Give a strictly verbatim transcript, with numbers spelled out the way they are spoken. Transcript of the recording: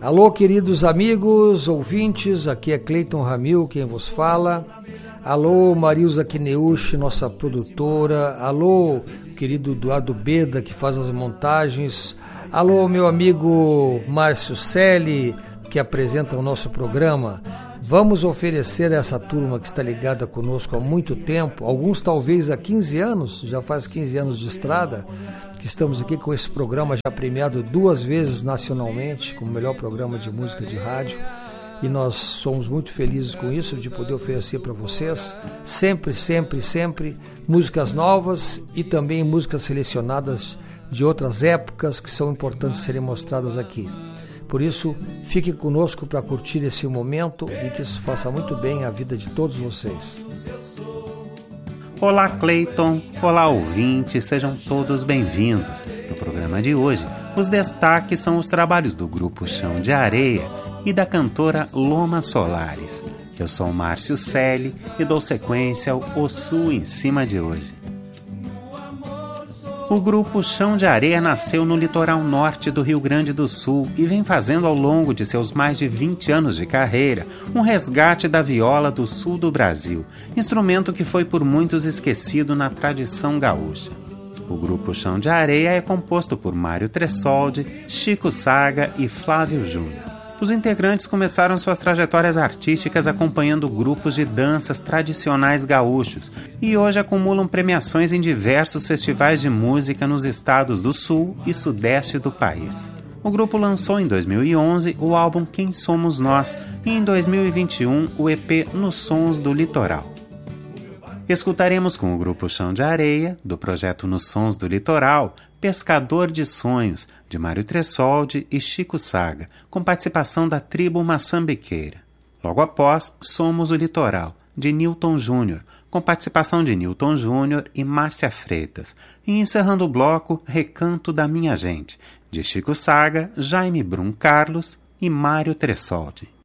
Alô, queridos amigos, ouvintes, aqui é Cleiton Ramil, quem vos fala. Alô, Marilza Kineuchi, nossa produtora. Alô, querido Eduardo Beda, que faz as montagens. Alô, meu amigo Márcio Selle, que apresenta o nosso programa. Vamos oferecer a essa turma que está ligada conosco há muito tempo, alguns talvez há quinze anos, já faz quinze anos de estrada, que estamos aqui com esse programa já premiado duas vezes nacionalmente, como o melhor programa de música de rádio, e nós somos muito felizes com isso, de poder oferecer para vocês, sempre, sempre, sempre, músicas novas e também músicas selecionadas de outras épocas que são importantes serem mostradas aqui. Por isso, fique conosco para curtir esse momento e que isso faça muito bem à vida de todos vocês. Olá, Cleiton. Olá, ouvintes. Sejam todos bem-vindos. No programa de hoje, os destaques são os trabalhos do grupo Chão de Areia e da cantora Loma Solares. Eu sou o Márcio Selle e dou sequência ao O Sul em Cima de hoje. O grupo Chão de Areia nasceu no litoral norte do Rio Grande do Sul e vem fazendo ao longo de seus mais de vinte anos de carreira um resgate da viola do sul do Brasil, instrumento que foi por muitos esquecido na tradição gaúcha. O grupo Chão de Areia é composto por Mário Tressoldi, Chico Saga e Flávio Júnior. Os integrantes começaram suas trajetórias artísticas acompanhando grupos de danças tradicionais gaúchos e hoje acumulam premiações em diversos festivais de música nos estados do sul e sudeste do país. O grupo lançou em dois mil e onze o álbum Quem Somos Nós e em dois mil e vinte e um o E P Nos Sons do Litoral. Escutaremos com o grupo Chão de Areia, do projeto Nos Sons do Litoral, Pescador de Sonhos, de Mário Tressoldi e Chico Saga, com participação da tribo maçambiqueira. Logo após, Somos o Litoral, de Newton Júnior, com participação de Newton Júnior e Márcia Freitas. E encerrando o bloco, Recanto da Minha Gente, de Chico Saga, Jaime Brum Carlos e Mário Tressoldi.